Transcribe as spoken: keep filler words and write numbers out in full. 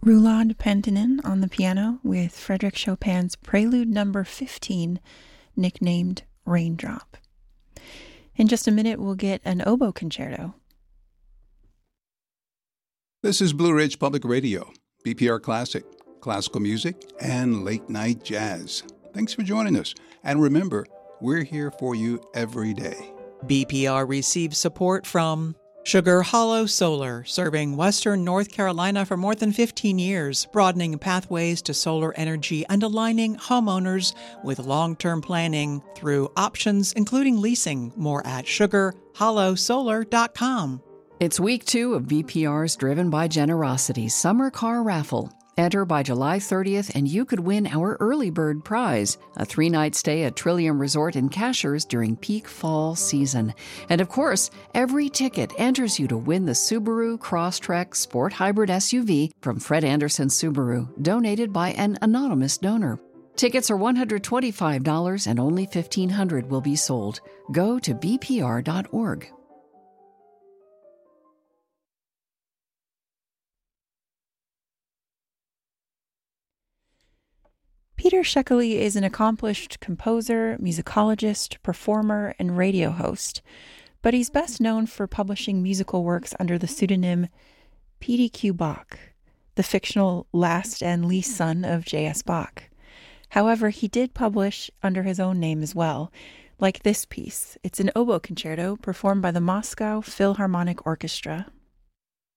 Roland Pentinen on the piano with Frédéric Chopin's Prelude number fifteen, nicknamed Raindrop. In just a minute, we'll get an oboe concerto. This is Blue Ridge Public Radio, B P R Classic, classical music, and late night jazz. Thanks for joining us. And remember, we're here for you every day. B P R receives support from Sugar Hollow Solar, serving Western North Carolina for more than fifteen years, broadening pathways to solar energy and aligning homeowners with long-term planning through options including leasing. More at sugar hollow solar dot com. It's week two of B P R's Driven by Generosity Summer Car Raffle. Enter by July thirtieth and you could win our early bird prize, a three-night stay at Trillium Resort in Cashers during peak fall season. And of course, every ticket enters you to win the Subaru Crosstrek Sport Hybrid S U V from Fred Anderson Subaru, donated by an anonymous donor. Tickets are one hundred twenty-five dollars and only fifteen hundred dollars will be sold. Go to b p r dot org. Peter Szekely is an accomplished composer, musicologist, performer, and radio host, but he's best known for publishing musical works under the pseudonym P D Q Bach, the fictional last and least son of J S Bach. However, he did publish under his own name as well, like this piece. It's an oboe concerto performed by the Moscow Philharmonic Orchestra.